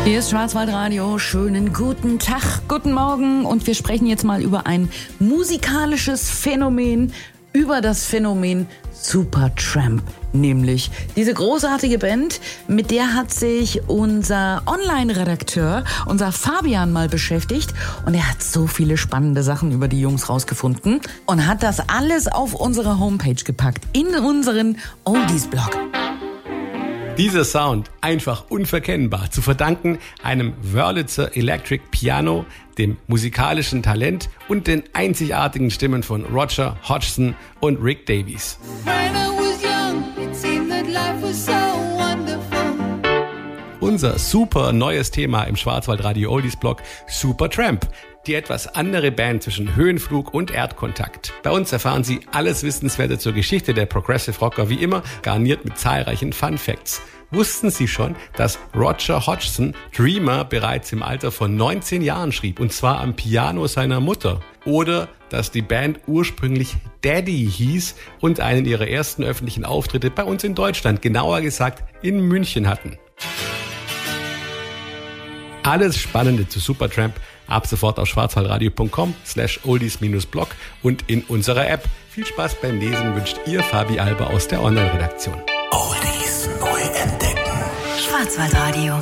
Hier ist Schwarzwaldradio. Schönen guten Tag, guten Morgen. Und wir sprechen jetzt mal über ein musikalisches Phänomen, über das Phänomen Supertramp. Nämlich diese großartige Band, mit der hat sich unser Online-Redakteur, unser Fabian, mal beschäftigt. Und er hat so viele spannende Sachen über die Jungs rausgefunden und hat das alles auf unsere Homepage gepackt, in unseren Oldies-Blog. Dieser Sound einfach unverkennbar, zu verdanken einem Wörlitzer Electric Piano, dem musikalischen Talent und den einzigartigen Stimmen von Roger Hodgson und Rick Davies. Unser super neues Thema im Schwarzwaldradio Oldies Blog, Supertramp. Die etwas andere Band zwischen Höhenflug und Erdkontakt. Bei uns erfahren Sie alles Wissenswerte zur Geschichte der Progressive Rocker, wie immer garniert mit zahlreichen Fun Facts. Wussten Sie schon, dass Roger Hodgson Dreamer bereits im Alter von 19 Jahren schrieb, und zwar am Piano seiner Mutter? Oder dass die Band ursprünglich Daddy hieß und einen ihrer ersten öffentlichen Auftritte bei uns in Deutschland, genauer gesagt in München hatten? Alles Spannende zu Supertramp ab sofort auf schwarzwaldradio.com/oldies-blog und in unserer App. Viel Spaß beim Lesen wünscht Ihr Fabi Alba aus der Online-Redaktion. Oldies neu entdecken. Schwarzwaldradio.